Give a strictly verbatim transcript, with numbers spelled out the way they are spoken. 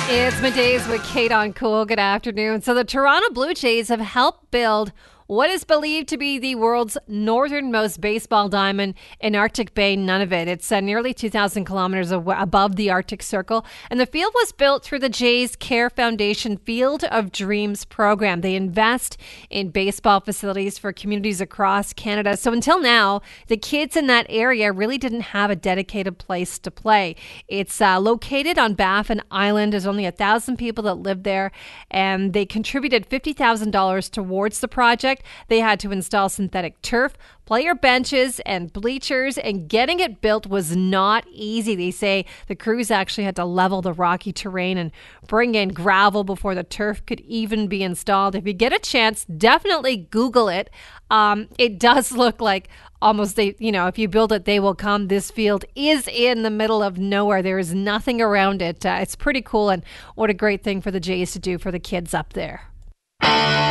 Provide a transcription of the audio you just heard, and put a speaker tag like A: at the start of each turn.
A: It's Middays with Kate on Cool. Good afternoon. So the Toronto Blue Jays have helped build what is believed to be the world's northernmost baseball diamond in Arctic Bay, Nunavut. It's uh, nearly two thousand kilometers aw- above the Arctic Circle, and the field was built through the Jays Care Foundation Field of Dreams program. They invest in baseball facilities for communities across Canada. So until now, the kids in that area really didn't have a dedicated place to play. It's uh, located on Baffin Island. There's only a thousand people that live there, and they contributed fifty thousand dollars towards the project. They had to install synthetic turf, player benches, and bleachers, and getting it built was not easy. They say the crews actually had to level the rocky terrain and bring in gravel before the turf could even be installed. If you get a chance, definitely Google it. Um, it does look like almost, they, you know, if you build it, they will come. This field is in the middle of nowhere. There is nothing around it. Uh, it's pretty cool, and what a great thing for the Jays to do for the kids up there.